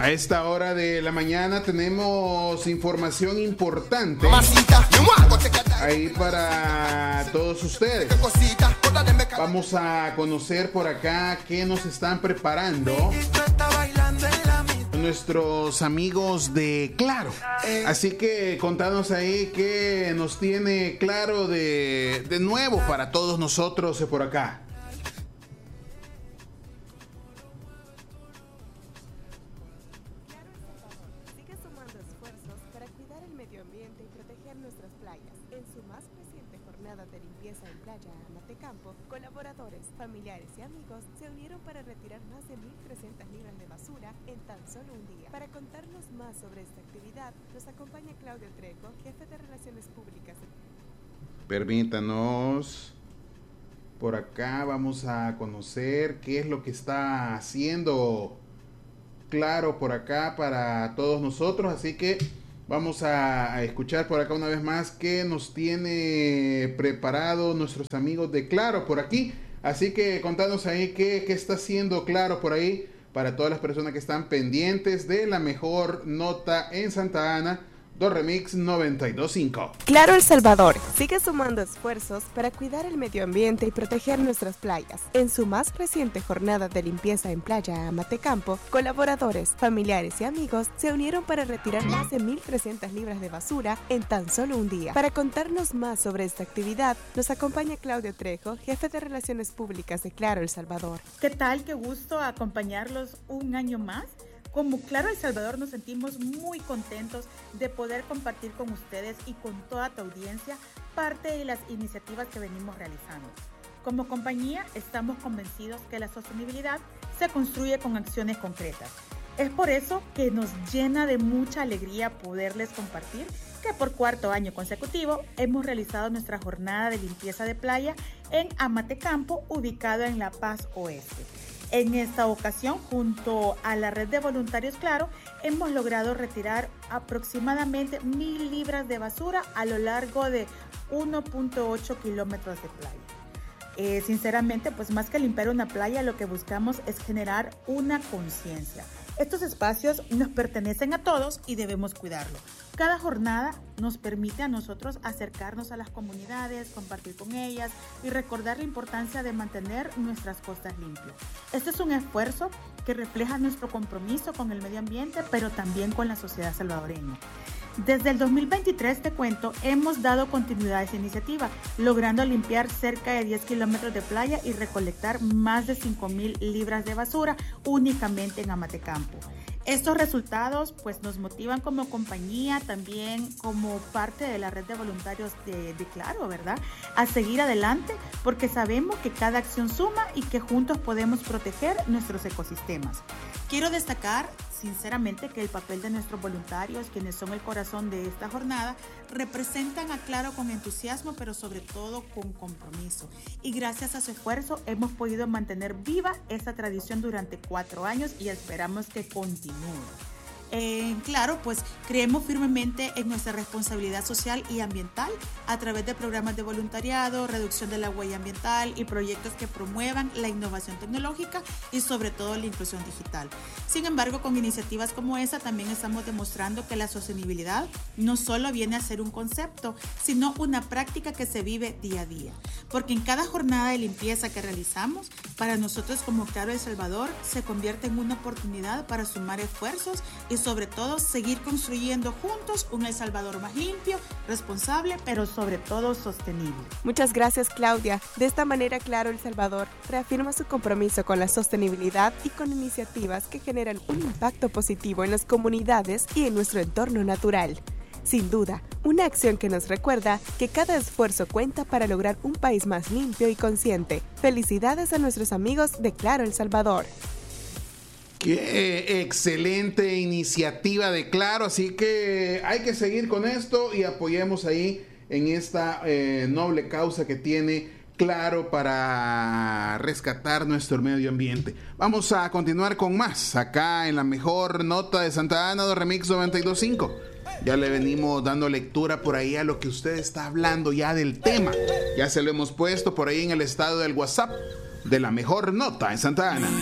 A esta hora de la mañana tenemos información importante ahí para todos ustedes. Vamos a conocer por acá qué nos están preparando nuestros amigos de Claro. Así que contanos ahí qué nos tiene Claro de nuevo para todos nosotros por acá. Colaboradores, familiares y amigos se unieron para retirar más de 1.300 libras de basura en tan solo un día. Para contarnos más sobre esta actividad, nos acompaña Claudio Trejo, jefe de Relaciones Públicas. Permítanos, por acá vamos a conocer qué es lo que está haciendo Claro por acá para todos nosotros, así que vamos a escuchar por acá una vez más qué nos tiene preparado nuestros amigos de Claro por aquí. Así que contanos ahí qué está haciendo Claro por ahí para todas las personas que están pendientes de la mejor nota en Santa Ana. Do Remix 92.5. Claro El Salvador sigue sumando esfuerzos para cuidar el medio ambiente y proteger nuestras playas. En su más reciente jornada de limpieza en Playa Amatecampo, colaboradores, familiares y amigos se unieron para retirar más de 1.300 libras de basura en tan solo un día. Para contarnos más sobre esta actividad, nos acompaña Claudio Trejo, jefe de Relaciones Públicas de Claro El Salvador. ¿Qué tal? Qué gusto acompañarlos un año más. Como Claro El Salvador nos sentimos muy contentos de poder compartir con ustedes y con toda tu audiencia parte de las iniciativas que venimos realizando. Como compañía estamos convencidos que la sostenibilidad se construye con acciones concretas. Es por eso que nos llena de mucha alegría poderles compartir que por cuarto año consecutivo hemos realizado nuestra jornada de limpieza de playa en Amatecampo, ubicado en La Paz Oeste. En esta ocasión, junto a la red de voluntarios Claro, hemos logrado retirar aproximadamente 1.000 libras de basura a lo largo de 1.8 kilómetros de playa. Sinceramente, pues más que limpiar una playa, lo que buscamos es generar una conciencia. Estos espacios nos pertenecen a todos y debemos cuidarlo. Cada jornada nos permite a nosotros acercarnos a las comunidades, compartir con ellas y recordar la importancia de mantener nuestras costas limpias. Este es un esfuerzo que refleja nuestro compromiso con el medio ambiente, pero también con la sociedad salvadoreña. Desde el 2023, te cuento, hemos dado continuidad a esta iniciativa, logrando limpiar cerca de 10 kilómetros de playa y recolectar más de 5.000 libras de basura únicamente en Amatecampo. Estos resultados pues nos motivan como compañía, también como parte de la red de voluntarios de Claro, ¿verdad? A seguir adelante porque sabemos que cada acción suma y que juntos podemos proteger nuestros ecosistemas. Quiero destacar sinceramente que el papel de nuestros voluntarios, quienes son el corazón de esta jornada, representan a Claro con entusiasmo, pero sobre todo con compromiso. Y gracias a su esfuerzo hemos podido mantener viva esta tradición durante 4 años y esperamos que continúe. Claro, pues creemos firmemente en nuestra responsabilidad social y ambiental a través de programas de voluntariado, reducción de la huella ambiental y proyectos que promuevan la innovación tecnológica y sobre todo la inclusión digital. Sin embargo, con iniciativas como esa también estamos demostrando que la sostenibilidad no solo viene a ser un concepto, sino una práctica que se vive día a día. Porque en cada jornada de limpieza que realizamos, para nosotros como Claro El Salvador se convierte en una oportunidad para sumar esfuerzos y sobre todo seguir construyendo juntos un El Salvador más limpio, responsable, pero sobre todo sostenible. Muchas gracias, Claudia. De esta manera, Claro El Salvador reafirma su compromiso con la sostenibilidad y con iniciativas que generan un impacto positivo en las comunidades y en nuestro entorno natural. Sin duda, una acción que nos recuerda que cada esfuerzo cuenta para lograr un país más limpio y consciente. Felicidades a nuestros amigos de Claro El Salvador. Qué excelente iniciativa de Claro, así que hay que seguir con esto y apoyemos ahí en esta noble causa que tiene Claro para rescatar nuestro medio ambiente. Vamos a continuar con más acá en la mejor nota de Santa Ana de Remix 92.5. Ya le venimos dando lectura por ahí a lo que usted está hablando ya del tema. Ya se lo hemos puesto por ahí en el estado del WhatsApp de la mejor nota en Santa Ana.